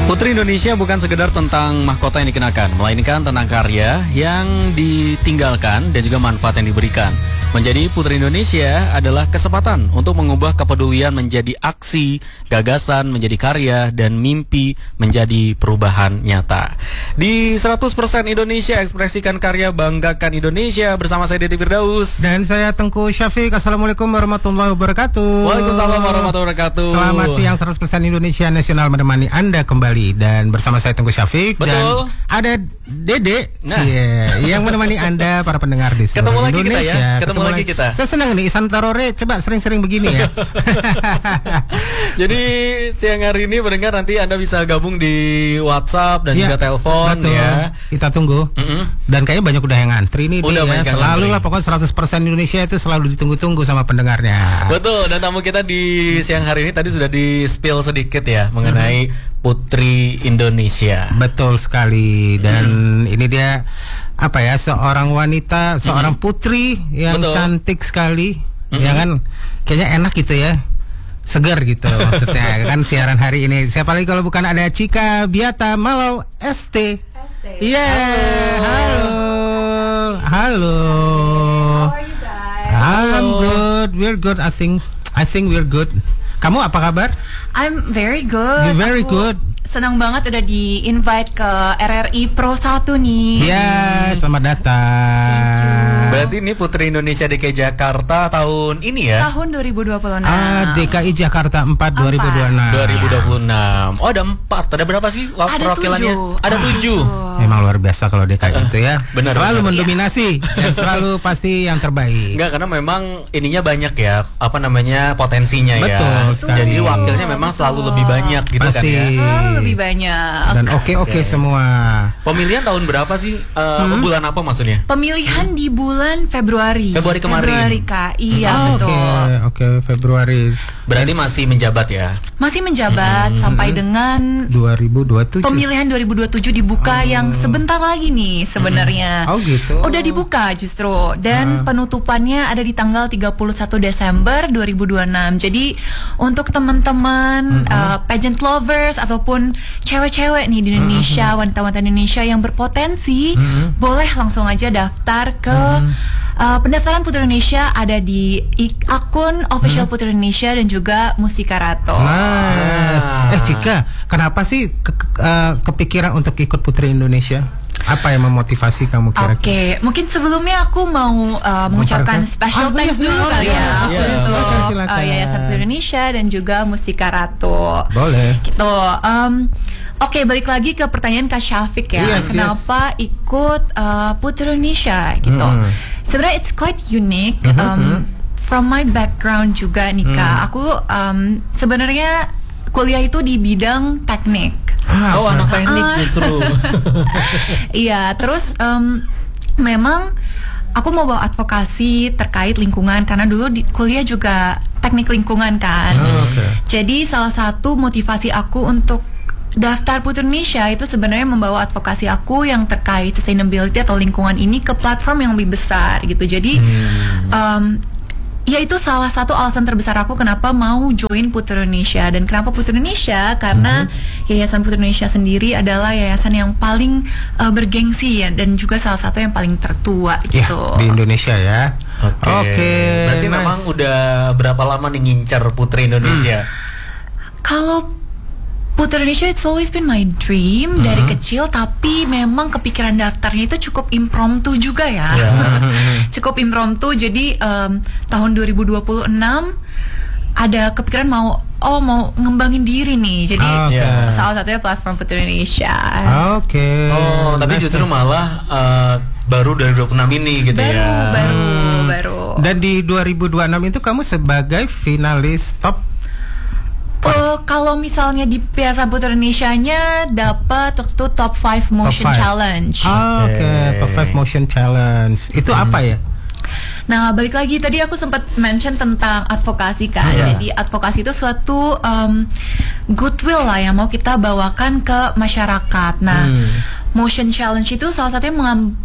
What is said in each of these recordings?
Putri Indonesia bukan sekedar tentang mahkota yang dikenakan, melainkan tentang karya yang ditinggalkan dan juga manfaat yang diberikan. Menjadi Putri Indonesia adalah kesempatan untuk mengubah kepedulian menjadi aksi, gagasan menjadi karya, dan mimpi menjadi perubahan nyata. Di 100% Indonesia, ekspresikan karya, banggakan Indonesia. Bersama saya Deddy Firdaus. Dan saya Tengku Syafiq. Assalamualaikum warahmatullahi wabarakatuh. Waalaikumsalam warahmatullahi wabarakatuh. Selamat siang, 100% Indonesia Nasional menemani Anda kembali. Dan bersama saya Tengku Syafiq. Betul. Dan ada Dede yang menemani Anda para pendengar di seluruh Indonesia. Ketemu lagi kita. Saya senang nih, Isan Tarore. Coba sering-sering begini ya. Jadi siang hari ini pendengar, nanti Anda bisa gabung di WhatsApp dan juga telepon. Betul. Ya. Kita tunggu. Dan kayaknya banyak udah yang ngantri nih. Udah ya. Selalu lah, pokoknya 100% Indonesia itu selalu ditunggu-tunggu sama pendengarnya. Betul. Dan tamu kita di siang hari ini tadi sudah di-spill sedikit ya mengenai Putri Indonesia. Betul sekali. Dan ini dia apa ya, seorang wanita, seorang putri yang cantik sekali. Ya kan, kayaknya enak gitu ya, segar gitu maksudnya kan siaran hari ini. Siapa lagi kalau bukan ada Cika Biata Malau ST. Iya, halo. How are you guys? I'm good. We're good. I think we're good. Kamu apa kabar? I'm very good. You're very Aku good. senang banget udah di-invite ke RRI Pro 1 nih. Ya, selamat datang. Thank you. Berarti ini Putri Indonesia DKI Jakarta tahun ini ya? Tahun 2026. DKI Jakarta 4 2026. 2026. Oh, ada 4. Ada berapa sih perwakilannya? 7. Ada 7. Memang luar biasa kalau DKI itu ya. Benar, selalu benar. mendominasi dan selalu pasti yang terbaik. Enggak, karena memang ininya banyak ya, apa namanya, potensinya ya. Betul sekali. Jadi wakilnya memang selalu lebih banyak gitu Pasti. kan ya. Lebih banyak. Dan oke semua. Pemilihan tahun berapa sih? Bulan apa maksudnya? Pemilihan di bulan Februari. Februari kemarin. Februari, Kak. Iya, betul. Oke, Februari. Berarti masih menjabat ya? Masih menjabat sampai dengan 2027. pemilihan 2027 dibuka yang sebentar lagi nih sebenarnya. Oh gitu. Udah dibuka justru, dan penutupannya ada di tanggal 31 Desember 2026. Jadi untuk teman-teman pageant lovers ataupun cewek-cewek nih di Indonesia, wanita-wanita Indonesia yang berpotensi, boleh langsung aja daftar ke pendaftaran Putri Indonesia. Ada di akun official Putri Indonesia dan juga Musikarato. Nice. Cika, kenapa sih kepikiran untuk ikut Putri Indonesia? Apa yang memotivasi kamu kira-kira? Oke, mungkin sebelumnya aku mau mengucapkan special thanks dulu kali ya untuk Yayasan Putri Indonesia dan juga Musikarato. Boleh. Gitu. Oke, balik lagi ke pertanyaan Kak Syafiq ya. Yes, Kenapa ikut Putri Indonesia gitu? Sebenarnya it's quite unique. From my background juga nih Kak, aku sebenarnya kuliah itu di bidang teknik. Oh, anak teknik justru. Iya, terus memang aku mau bawa advokasi terkait lingkungan karena dulu di kuliah juga teknik lingkungan kan. Jadi salah satu motivasi aku untuk daftar Putri Indonesia itu sebenarnya membawa advokasi aku yang terkait sustainability atau lingkungan ini ke platform yang lebih besar gitu. Jadi ya itu salah satu alasan terbesar aku kenapa mau join Putri Indonesia. Dan kenapa Putri Indonesia? Karena Yayasan Putri Indonesia sendiri adalah yayasan yang paling bergengsi ya, dan juga salah satu yang paling tertua gitu Di Indonesia ya. Oke. Berarti memang udah berapa lama nih ngincar Putri Indonesia? Kalau Putri Indonesia, it's always been my dream dari kecil, tapi memang kepikiran daftarnya itu cukup impromptu juga ya. Cukup impromptu, jadi tahun 2026 ada kepikiran mau ngembangin diri nih. Jadi salah satunya platform Putri Indonesia. Oh, tapi justru malah baru dari 26 ini gitu ya. Baru. Dan di 2026 itu kamu sebagai finalis top. Kalau misalnya di Piala Putri Indonesia-nya dapat waktu top 5 motion challenge. Top 5 motion challenge. Itu apa ya? Nah, balik lagi tadi aku sempat mention tentang advokasi kan. Jadi advokasi itu suatu goodwill lah yang mau kita bawakan ke masyarakat. Nah, motion challenge itu salah satunya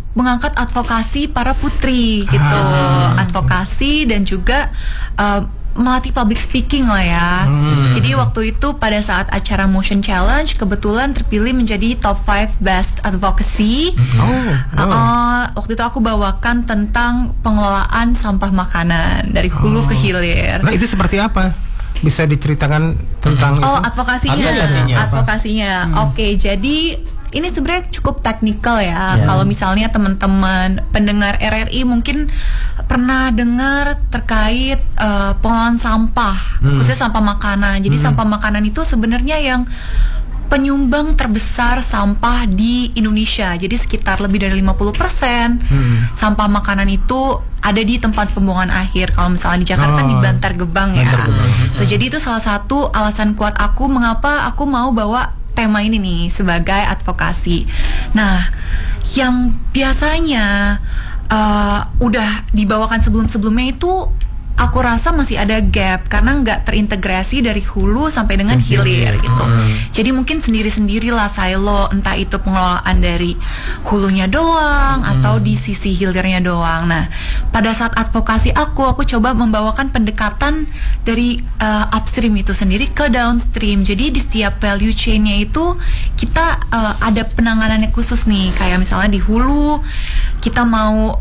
mengangkat advokasi para putri gitu. Advokasi dan juga melatih public speaking lah ya. Jadi waktu itu pada saat acara Motion Challenge kebetulan terpilih menjadi top 5 best advocacy. Waktu itu aku bawakan tentang pengelolaan sampah makanan dari hulu ke hilir. Nah, itu seperti apa? Bisa diceritakan tentang itu? Advokasinya. Oke, jadi ini sebenarnya cukup teknikal ya. Kalau misalnya teman-teman pendengar RRI mungkin pernah dengar terkait pengelolaan sampah, khususnya sampah makanan. Jadi sampah makanan itu sebenarnya yang penyumbang terbesar sampah di Indonesia. Jadi sekitar lebih dari 50% sampah makanan itu ada di tempat pembuangan akhir. Kalau misalnya di Jakarta di Bantar Gebang ya. Jadi itu salah satu alasan kuat aku mengapa aku mau bawa tema ini nih sebagai advokasi. Nah, yang biasanya udah dibawakan sebelum-sebelumnya itu aku rasa masih ada gap karena nggak terintegrasi dari hulu sampai dengan hilir gitu. Jadi mungkin sendiri-sendirilah silo, entah itu pengelolaan dari hulunya doang atau di sisi hilirnya doang. Nah, pada saat advokasi aku coba membawakan pendekatan dari upstream itu sendiri ke downstream. Jadi di setiap value chain-nya itu kita ada penanganannya khusus nih. Kayak misalnya di hulu kita mau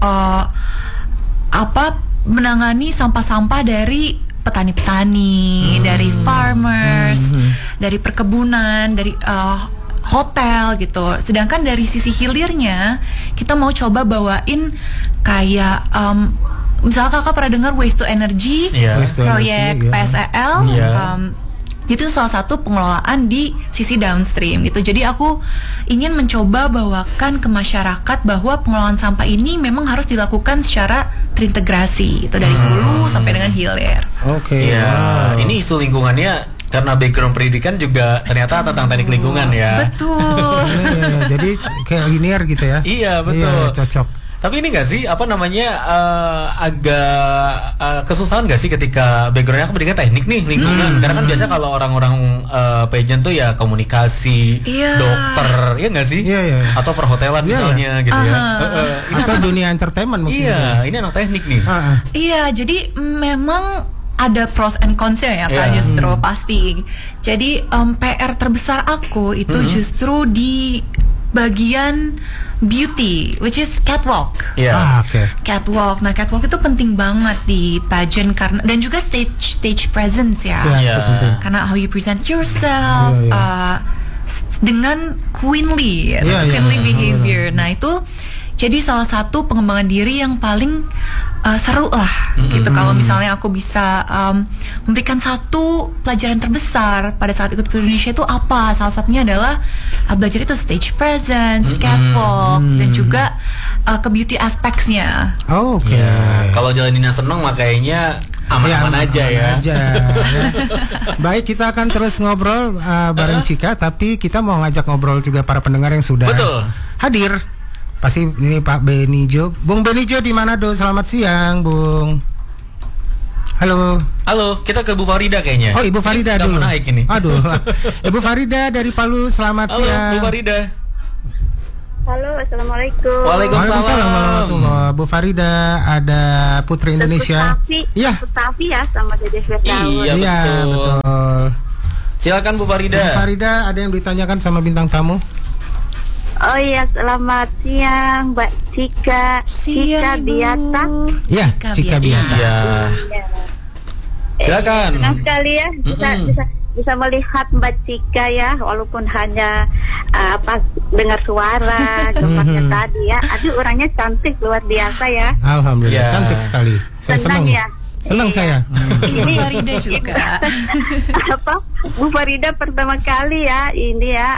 menangani sampah-sampah dari petani-petani, dari farmers, dari perkebunan, dari hotel gitu. Sedangkan dari sisi hilirnya kita mau coba bawain kayak misalnya kakak pernah dengar waste to energy, proyek PSEL. Itu salah satu pengelolaan di sisi downstream gitu. Jadi aku ingin mencoba bawakan ke masyarakat bahwa pengelolaan sampah ini memang harus dilakukan secara terintegrasi itu dari hulu sampai dengan hilir. Ini isu lingkungannya karena background pendidikan juga ternyata tentang teknik lingkungan ya. Betul. Jadi kayak linear gitu ya. Iya, betul. Cocok. Tapi ini nggak sih agak kesusahan nggak sih ketika backgroundnya aku pendidikan teknik nih lingkungan? Karena kan biasa kalau orang-orang pageant tuh ya komunikasi, dokter, ya nggak sih? Atau perhotelan misalnya gitu ya. Atau dunia entertainment mungkin. Ini anak teknik nih. Iya, jadi memang ada pros and cons ya Kak, justru pasti. Jadi PR terbesar aku itu justru di bagian beauty, which is catwalk. Catwalk. Nah, catwalk itu penting banget di pageant karena dan juga stage presence ya. Karena how you present yourself dengan queenly behavior. Nah, itu jadi salah satu pengembangan diri yang paling seru lah gitu. Kalau misalnya aku bisa memberikan satu pelajaran terbesar pada saat ikut ke Indonesia itu apa? Salah satunya adalah belajar itu stage presence, catwalk, dan juga ke beauty aspects-nya. Kalau jalaninnya seneng makanya aman-aman aja ya. Baik, kita akan terus ngobrol bareng Chika, tapi kita mau ngajak ngobrol juga para pendengar yang sudah hadir. Pasti ini Pak Benijo, Bung Benijo di Manado. Selamat siang, Bung. Halo, kita ke Bu Farida kayaknya. Oh, Ibu Farida dulu. Naik ini. Aduh, Ibu Farida dari Palu. Selamat siang. Bu Farida. Halo, assalamualaikum. Waalaikumsalam warahmatullahi. Bu Farida, ada Putri Indonesia. Iya. Putafi ya sama Dede Firdaus. Iya, betul. Silakan Bu Farida. Bu Farida, ada yang ditanyakan sama bintang tamu? Oh iya, selamat siang Mbak Chika. Chika Biata. Iya, Chika Biata. Iya. Silakan. Senang sekali ya bisa melihat Mbak Chika ya, walaupun hanya dengar suara tempatnya tadi ya. Aduh, orangnya cantik luar biasa ya. Alhamdulillah, cantik sekali. Saya senang ya. Senang saya. Bu Farida juga. Bu Farida pertama kali ya ini ya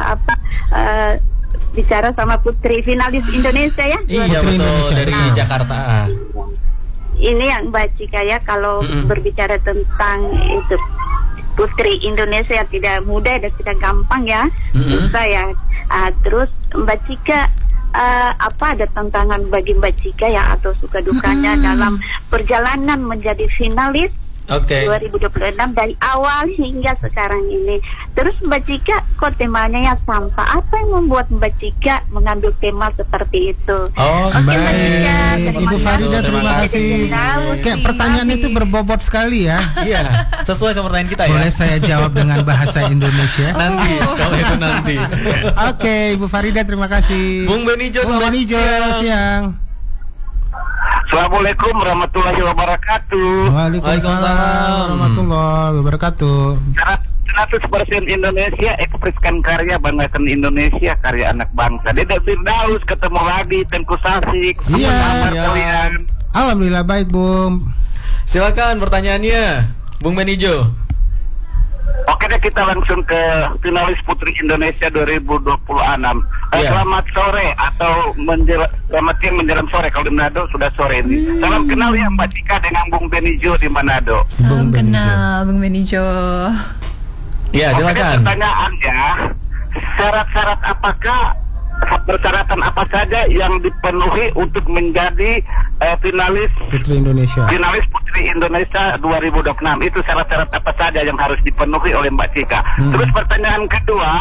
bicara sama putri finalis Indonesia ya. Iya, betul, dari Jakarta. Ini yang Mbak Chika ya, kalau berbicara tentang itu putri Indonesia tidak mudah dan tidak gampang ya, susah ya. Terus Mbak Chika apa ada tantangan bagi Mbak Chika ya atau suka dukanya dalam perjalanan menjadi finalis Oke. 2026 dari awal hingga sekarang ini. Terus Mbak Cika, kok temanya ya sampah? Apa yang membuat Mbak Cika mengambil tema seperti itu? Oh, Oke, Mbak Cika, baik. Ibu Farida, terima kasih. Kayak pertanyaan itu berbobot sekali ya. Iya, sesuai sama pertanyaan kita ya. Boleh saya jawab dengan bahasa Indonesia? Nanti, kalau itu nanti. Oke, Ibu Farida, terima kasih. Bung Benijo, Bung selamat Benijo, siang. Assalamualaikum warahmatullahi wabarakatuh. Waalaikumsalam warahmatullahi wabarakatuh. 100% Indonesia, ekspresikan karya, banggakan Indonesia, karya anak bangsa. Dede Firdaus, ketemu lagi, Tengku Sasik. Iya. Apa kabar kalian? Alhamdulillah baik, Bung. Silakan pertanyaannya, Bung Benijo. Oke deh, kita langsung ke finalis Putri Indonesia 2026. Iya. Selamat sore atau selamat siang menjelang sore. Kalau di Manado sudah sore ini. Salam kenal ya Mbak Cika dengan Bung Benijo di Manado. Salam kenal Bung Benijo. Ya, Oke, silakan. pertanyaannya, syarat-syarat apakah, persyaratan apa saja yang dipenuhi untuk menjadi finalis Putri Indonesia. Finalis Putri Indonesia 2026? Itu syarat-syarat apa saja yang harus dipenuhi oleh Mbak Cika? Terus pertanyaan kedua,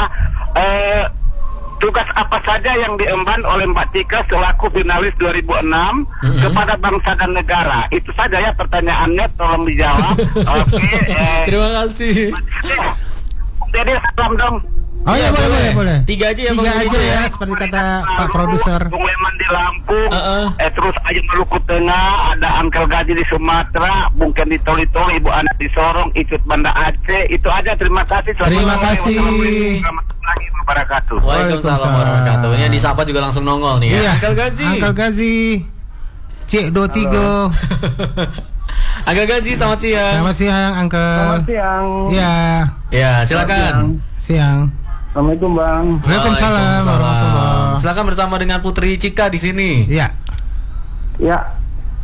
tugas apa saja yang diemban oleh Mbak Cika selaku finalis 2006 kepada bangsa dan negara? Itu saja ya pertanyaannya, tolong dijawab. Oke. Terima kasih. Dede, salam dong. Oh iya, boleh. 3 aja ya, Bung Tiga Benijo aja ya. ya, seperti kata Pak Produser. Bung Leman di Lampung, Uh-uh. terus aja Maluku Tengah, ada Angkel Gaji di Sumatera, Bung Ken di Toli-Toli, Ibu Ana di Sorong, Icut Banda Aceh. Itu aja, terima kasih. Terima kasih. Warahmatullahi wabarakatuh. Waalaikumsalam warahmatullahi wabarakatuh. Ini disapa juga langsung nongol nih ya. Iya, Angkel Gazi. Angkel Gazi. Cik Dotigo. Angkel Gazi, selamat siang. Selamat siang, Angkel. Selamat siang. Ya, Ya, silakan. siang. Assalamualaikum Bang. Waalaikumsalam warahmatullahi. Silakan bersama dengan Putri Cika di sini. Ya. Ya.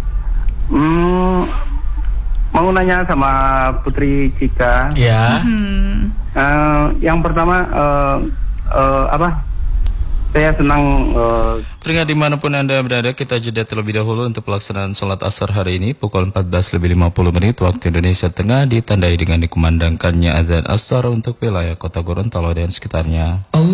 Mau nanya sama Putri Cika. Ya. Yang pertama saya senang Peringat dimanapun Anda berada, kita jeda terlebih dahulu untuk pelaksanaan sholat asar hari ini pukul 14:50 waktu Indonesia Tengah, ditandai dengan dikumandangkannya azan asar untuk wilayah Kota Gorontalo dan sekitarnya.